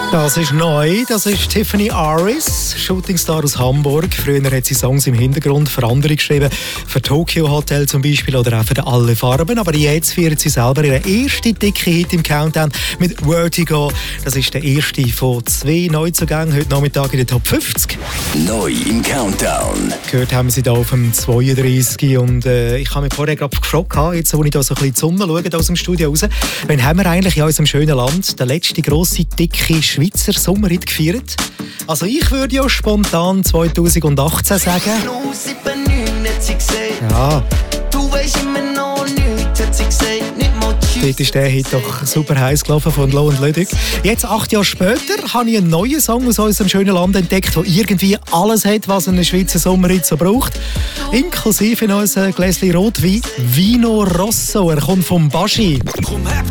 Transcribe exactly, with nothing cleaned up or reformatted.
Das ist neu, das ist Tiffany Aris, Shootingstar aus Hamburg. Früher hat sie Songs im Hintergrund für andere geschrieben, für Tokyo Hotel zum Beispiel oder auch für Alle Farben. Aber jetzt feiert sie selber ihren ersten dicken Hit im Countdown mit Vertigo. Das ist der erste von zwei Neuzugängen heute Nachmittag in der Top fünfzig. Neu im Countdown. Gehört haben wir sie hier auf dem zweiunddreißig und äh, ich habe mich vorher gerade gefragt, jetzt wo ich da so ein bisschen die Sonne schaue aus dem Studio raus, wann haben wir eigentlich in unserem schönen Land den letzten grossen, dicken Schweizer Sommerhit gefeiert? Also ich würde ja spontan zweitausendachtzehn sagen. Ja. Du weisst immer noch nichts, hat sie gesagt, nicht mal tschüss. Dort ist der Hit doch super heiß gelaufen von Lo und Ludwig. Jetzt, acht Jahre später, habe ich einen neuen Song aus unserem schönen Land entdeckt, der irgendwie alles hat, was ein Schweizer Sommerhit so braucht. Inklusive in unserem Gläschen Rotwein, Vino Rosso. Er kommt vom Baschi.